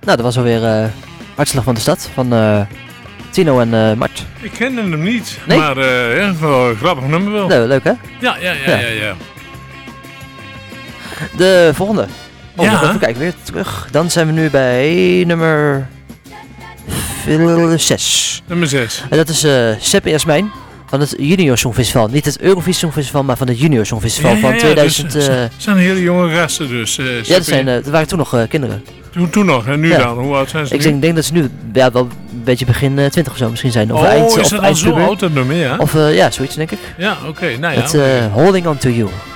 Nou, dat was alweer Hartslag van de Stad van Tino en Mart. Ik kende hem niet, Nee? maar wel een grappig nummer wel. Leuk hè? Ja. De volgende. Ja. Even kijken, weer terug. Dan zijn we nu bij nummer 6. Nummer 6. En dat is Sepp Jasmijn van het Junior Songfestival. Niet het Eurovisie Songfestival, maar van het Junior Songfestival van 2000. Dus, zijn hele jonge gasten dus. Ja, dat waren toen nog kinderen. Toen nog, en nu Ja. dan? Hoe oud zijn ze Ik denk dat ze nu wel een beetje begin 20 of zo misschien zijn. Of is dat al zo oud dat nummer, ja? Of zoiets denk ik. Ja, oké. Nou ja. Het Holding On To You.